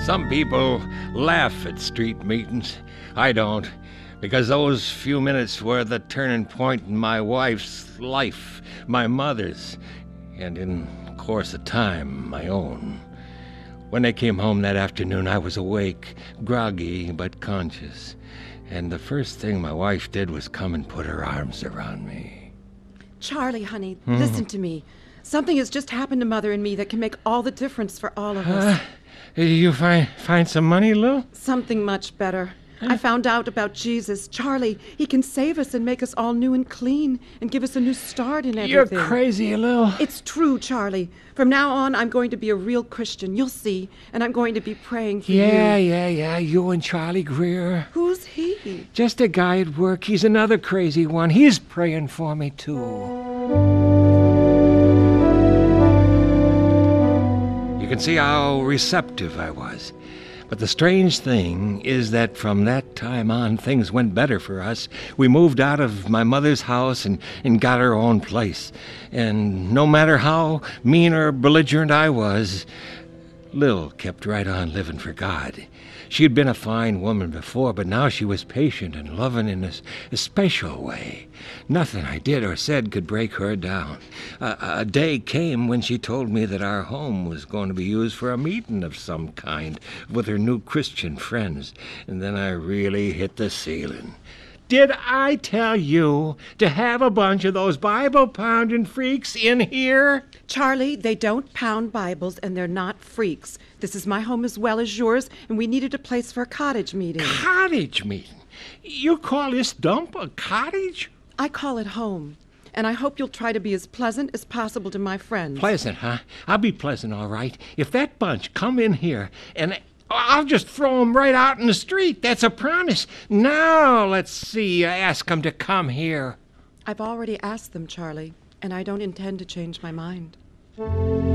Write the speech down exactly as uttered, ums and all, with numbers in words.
Some people laugh at street meetings. I don't, because those few minutes were the turning point in my wife's life, my mother's, and in course of time, my own. When they came home that afternoon, I was awake, groggy but conscious, and the first thing my wife did was come and put her arms around me. Charlie, honey, mm. listen to me. Something has just happened to Mother and me that can make all the difference for all of us. Uh, you find find some money, Lou? Something much better. I found out about Jesus. Charlie, he can save us and make us all new and clean and give us a new start in everything. You're crazy, Lou. It's true, Charlie. From now on, I'm going to be a real Christian. You'll see. And I'm going to be praying for yeah, you. Yeah, yeah, yeah. You and Charlie Greer. Who's he? Just a guy at work. He's another crazy one. He's praying for me, too. You can see how receptive I was. But the strange thing is that from that time on, things went better for us. We moved out of my mother's house and, and got our own place. And no matter how mean or belligerent I was, Lil kept right on living for God. She had been a fine woman before, but now she was patient and loving in a, a special way. Nothing I did or said could break her down. A, a day came when she told me that our home was going to be used for a meeting of some kind with her new Christian friends, and then I really hit the ceiling. Did I tell you to have a bunch of those Bible-pounding freaks in here? Charlie, they don't pound Bibles, and they're not freaks. This is my home as well as yours, and we needed a place for a cottage meeting. Cottage meeting? You call this dump a cottage? I call it home, and I hope you'll try to be as pleasant as possible to my friends. Pleasant, huh? I'll be pleasant, all right. If that bunch come in here and... I'll just throw 'em right out in the street. That's a promise. Now, let's see. Ask 'em to come here. I've already asked them, Charlie, and I don't intend to change my mind.